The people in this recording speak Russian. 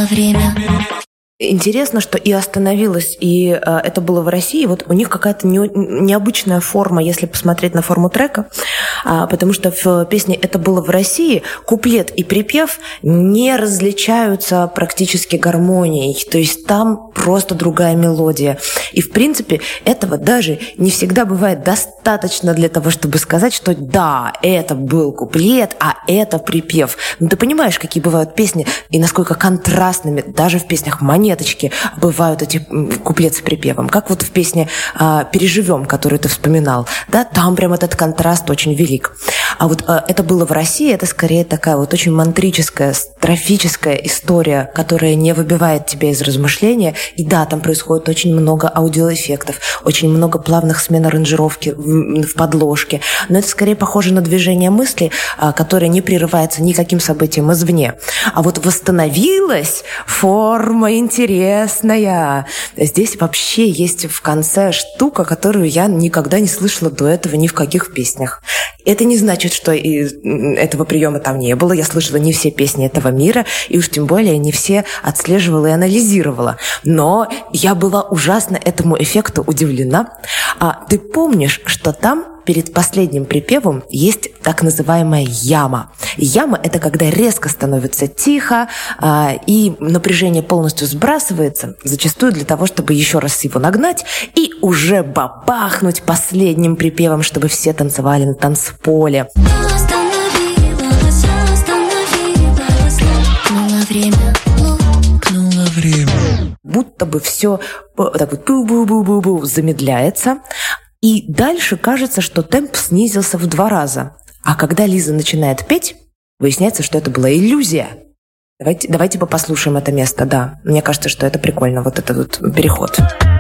время. Интересно, что и остановилось, и это было в России. Вот у них какая-то необычная форма, если посмотреть на форму трека, потому что в песне «Это было в России» куплет и припев не различаются практически гармонией, то есть там просто другая мелодия. И, в принципе, этого даже не всегда бывает достаточно для того, чтобы сказать, что да, это был куплет, а это припев. Ну, ты понимаешь, какие бывают песни и насколько контрастными даже в песнях «Монеточки» бывают эти куплеты с припевом. Как вот в песне «Переживем», которую ты вспоминал. Да, там прям этот контраст очень велик. А вот «Это было в России» — это скорее такая вот очень мантрическая, строфическая история, которая не выбивает тебя из размышления. И да, там происходит очень много аудиоэффектов, очень много плавных смен аранжировки в подложке. Но это скорее похоже на движение мысли, которое не прерывается никаким событием извне. А вот восстановилась форма интересная. Здесь вообще есть в конце штука, которую я никогда не слышала до этого ни в каких песнях. Это не значит, что и этого приема там не было. Я слышала не все песни этого мира, и уж тем более не все отслеживала и анализировала. Но я была ужасно этому эффекту удивлена. А ты помнишь, что там перед последним припевом есть так называемая яма. Яма – это когда резко становится тихо, и напряжение полностью сбрасывается, зачастую для того, чтобы еще раз его нагнать и уже бабахнуть последним припевом, чтобы все танцевали на танцполе. Будто бы все так вот бу-бу-бу-бу-бу замедляется. И дальше кажется, что темп снизился в 2 раза. А когда Лиза начинает петь, выясняется, что это была иллюзия. Давайте послушаем это место, да. Мне кажется, что это прикольно, вот этот вот переход.